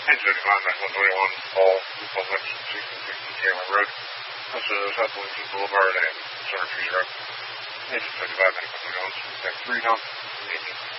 1035, 9121, Paul, Public, 1660 Taylor Road. Also, South Williamson Boulevard and Center Trees Road. 1035, 9121, 3 down.